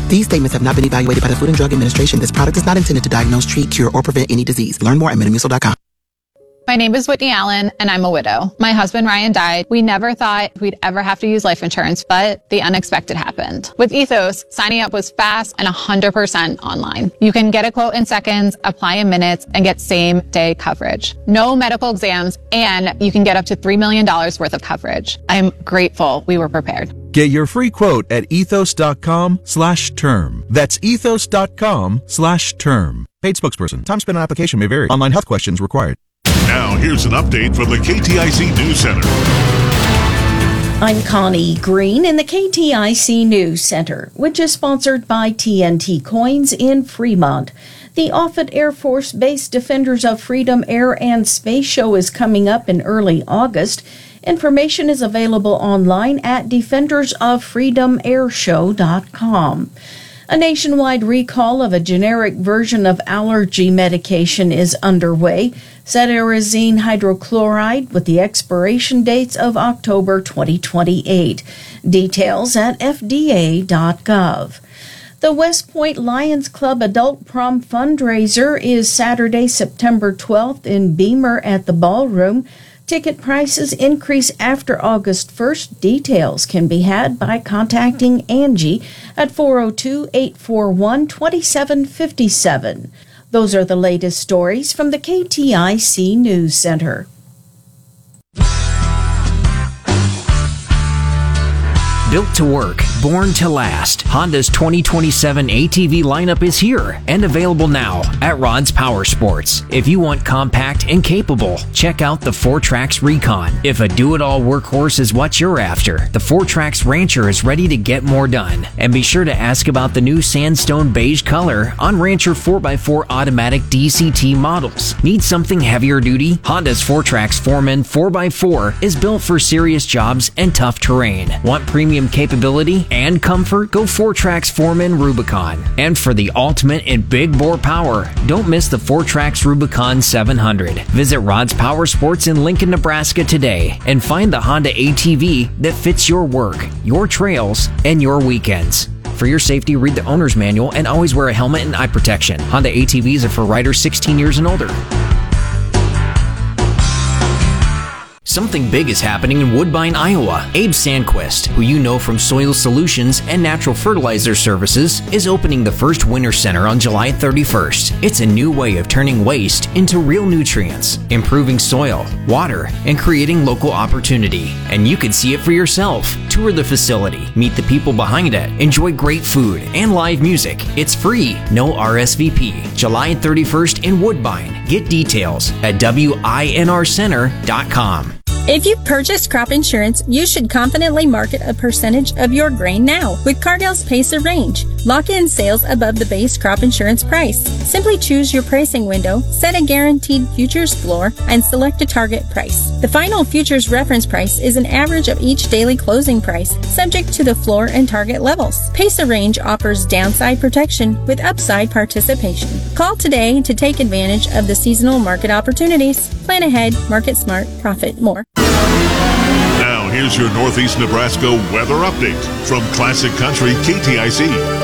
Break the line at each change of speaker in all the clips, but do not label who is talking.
These statements have not been evaluated by the Food and Drug Administration. This product is not intended to diagnose, treat, cure, or prevent any disease. Learn more at Metamucil.com.
My name is Whitney Allen, and I'm a widow. My husband, Ryan, died. We never thought we'd ever have to use life insurance, but the unexpected happened. With Ethos, signing up was fast and 100% online. You can get a quote in seconds, apply in minutes, and get same-day coverage. No medical exams, and you can get up to $3 million worth of coverage. I'm grateful we were prepared.
Get your free quote at ethos.com/term. That's ethos.com/term. Paid spokesperson. Time spent on application may vary. Online health questions required.
Now, here's an update from the KTIC News Center.
I'm Connie Green in the KTIC News Center, which is sponsored by TNT Coins in Fremont. The Offutt Air Force Base Defenders of Freedom Air and Space Show is coming up in early August. Information is available online at defendersofFreedomAirshow.com. A nationwide recall of a generic version of allergy medication is underway, cetirizine hydrochloride, with the expiration dates of October 2028. Details at fda.gov. The West Point Lions Club Adult Prom fundraiser is Saturday, September 12th in Beamer at the Ballroom. Ticket prices increase after August 1st. Details can be had by contacting Angie at 402-841-2757. Those are the latest stories from the KTIC News Center.
Built to work, born to last, Honda's 2027 ATV lineup is here and available now at Rod's Power Sports. If you want compact and capable, check out the 4Trax Recon. If a do-it-all workhorse is what you're after, the 4Trax Rancher is ready to get more done. And be sure to ask about the new sandstone beige color on Rancher 4x4 automatic DCT models. Need something heavier duty? Honda's 4Trax Foreman 4x4 is built for serious jobs and tough terrain. Want premium capability and comfort? Go 4Trax Foreman Rubicon. And for the ultimate in big bore power, don't miss the 4Trax Rubicon 700. Visit Rod's Power Sports in Lincoln, Nebraska today and find the Honda ATV that fits your work, your trails, and your weekends. For your safety, read the owner's manual and always wear a helmet and eye protection. Honda ATVs are for riders 16 years and older. Something big is happening in Woodbine, Iowa. Abe Sandquist, who you know from Soil Solutions and Natural Fertilizer Services, is opening the first Winter Center on July 31st. It's a new way of turning waste into real nutrients, improving soil, water, and creating local opportunity. And you can see it for yourself. Tour the facility, meet the people behind it, enjoy great food and live music. It's free, no RSVP. July 31st in Woodbine. Get details at winrcenter.com.
If you've purchased crop insurance, you should confidently market a percentage of your grain now with Cardell's Pacer Range. Lock in sales above the base crop insurance price. Simply choose your pricing window, set a guaranteed futures floor, and select a target price. The final futures reference price is an average of each daily closing price, subject to the floor and target levels. Pacer Range offers downside protection with upside participation. Call today to take advantage of the seasonal market opportunities. Plan ahead, market smart, profit more.
Now, here's your Northeast Nebraska weather update from Classic Country KTIC.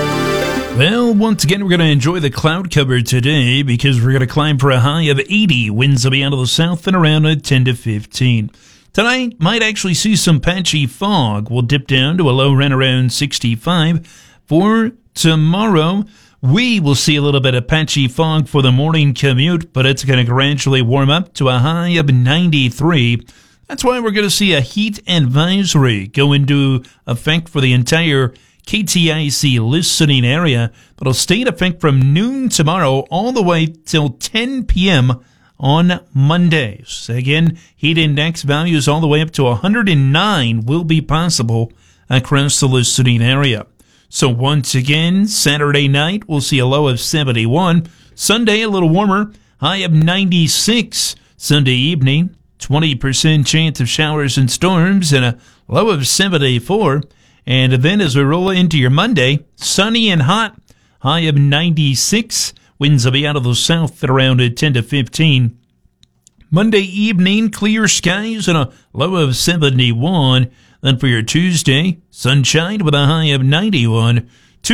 Well, once again, we're going to enjoy the cloud cover today because we're going to climb for a high of 80. Winds will be out of the south and around 10 to 15. Tonight, might actually see some patchy fog. We'll dip down to a low run around 65. For tomorrow, we will see a little bit of patchy fog for the morning commute, but it's going to gradually warm up to a high of 93. That's why we're going to see a heat advisory go into effect for the entire KTIC listening area. That'll stay in effect from noon tomorrow all the way till 10 p.m. on Mondays. Again, heat index values all the way up to 109 will be possible across the listening area. So once again, Saturday night, we'll see a low of 71. Sunday, a little warmer, high of 96. Sunday evening, 20% chance of showers and storms and a low of 74. And then as we roll into your Monday, sunny and hot, high of 96. Winds will be out of the south at around 10 to 15. Monday evening, clear skies and a low of 71. Then for your Tuesday, sunshine with a high of 91.